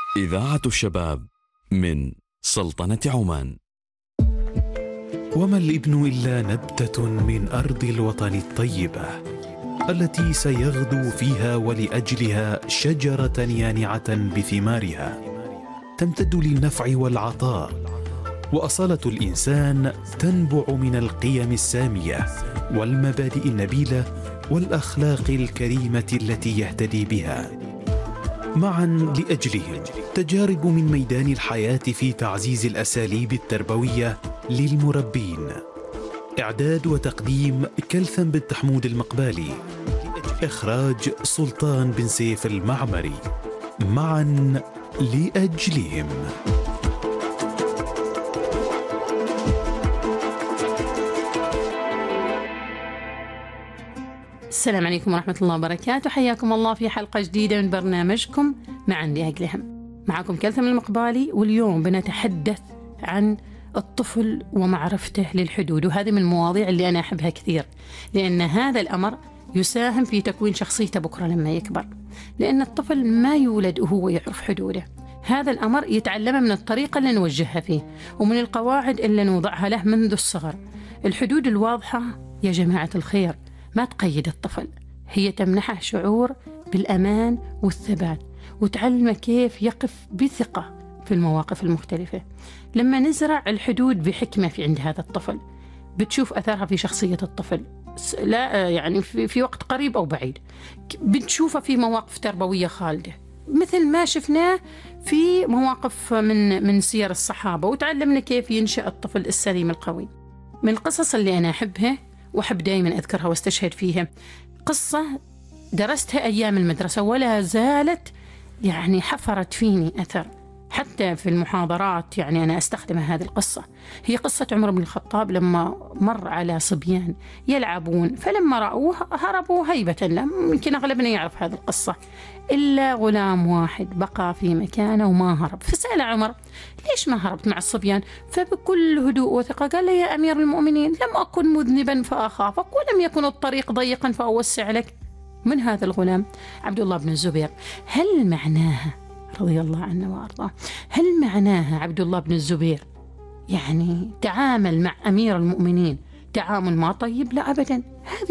إذاعة الشباب من سلطنة عمان. وما الابن إلا نبتة من أرض الوطن الطيبة التي سيغدو فيها ولأجلها شجرة يانعة بثمارها تمتد للنفع والعطاء، وأصالة الإنسان تنبع من القيم السامية والمبادئ النبيلة والأخلاق الكريمة التي يهتدي بها. معا لأجلهم تجارب من ميدان الحياة في تعزيز الأساليب التربوية للمربين. إعداد وتقديم كلثم بن تحمود المقبالي، إخراج سلطان بن سيف المعمري. معا لأجلهم. السلام عليكم ورحمة الله وبركاته، حياكم الله في حلقة جديدة من برنامجكم معا لأجلهم. معكم كلثم المقبالي، واليوم بنتحدث عن الطفل ومعرفته للحدود، وهذه من المواضيع اللي أنا أحبها كثير، لأن هذا الأمر يساهم في تكوين شخصيته بكرة لما يكبر، لأن الطفل ما يولد وهو يعرف حدوده. هذا الأمر يتعلمه من الطريقة اللي نوجهها فيه ومن القواعد اللي نوضعها له منذ الصغر. الحدود الواضحة يا جماعة الخير ما تقيد الطفل، هي تمنحه شعور بالأمان والثبات، وتعلمه كيف يقف بثقة في المواقف المختلفة. لما نزرع الحدود بحكمة في عند هذا الطفل بتشوف أثرها في شخصية الطفل، لا يعني في وقت قريب أو بعيد. بتشوفه في مواقف تربوية خالدة مثل ما شفناه في مواقف من سير الصحابة، وتعلمنا كيف ينشأ الطفل السليم القوي. من القصص اللي أنا أحبها وأحب دائما أذكرها واستشهد فيها قصة درستها أيام المدرسة ولا زالت يعني حفرت فيني أثر حتى في المحاضرات. يعني أنا أستخدم هذه القصة، هي قصة عمر بن الخطاب لما مر على صبيان يلعبون، فلما رأوه هربوا هيبة له. يمكن أغلبنا يعرف هذه القصة، إلا غلام واحد بقى في مكانه وما هرب. فسأل عمر ليش ما هربت مع الصبيان؟ فبكل هدوء وثقة قال له يا أمير المؤمنين لم أكن مذنبا فأخافك، ولم يكن الطريق ضيقا فأوسع لك. من هذا الغلام عبد الله بن الزبير. هل معناها رضي الله عنه وأرضاه، هل معناها عبد الله بن الزبير يعني تعامل مع أمير المؤمنين تعامل ما طيب؟ لا أبدا. هذه